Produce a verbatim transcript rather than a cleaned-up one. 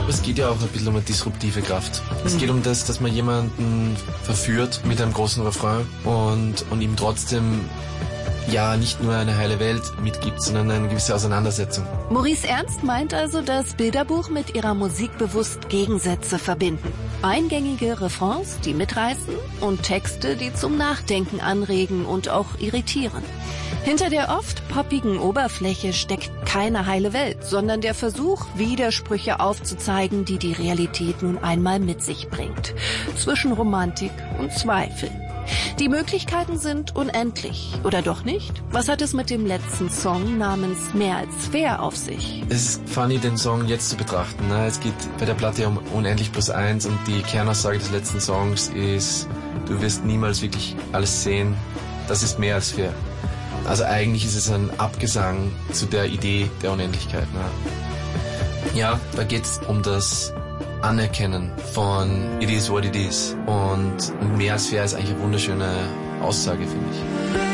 glaube, es geht ja auch ein bisschen um eine disruptive Kraft. Mhm. Es geht um das, dass man jemanden verführt mit einem großen Refrain und, und ihm trotzdem ja nicht nur eine heile Welt mitgibt, sondern eine gewisse Auseinandersetzung. Maurice Ernst meint also, das Bilderbuch mit ihrer Musik bewusst Gegensätze verbinden. Eingängige Refrains, die mitreißen, und Texte, die zum Nachdenken anregen und auch irritieren. Hinter der oft poppigen Oberfläche steckt keine heile Welt, sondern der Versuch, Widersprüche aufzuzeigen, die die Realität nun einmal mit sich bringt. Zwischen Romantik und Zweifel. Die Möglichkeiten sind unendlich, oder doch nicht? Was hat es mit dem letzten Song namens Mehr als fair auf sich? Es ist funny, den Song jetzt zu betrachten. Ne? Es geht bei der Platte um unendlich plus eins und die Kernaussage des letzten Songs ist, du wirst niemals wirklich alles sehen. Das ist mehr als fair. Also eigentlich ist es ein Abgesang zu der Idee der Unendlichkeit. Ne? Ja, da geht's um das Anerkennen von It is what it is. Und mehr als fair ist eigentlich eine wunderschöne Aussage, finde ich.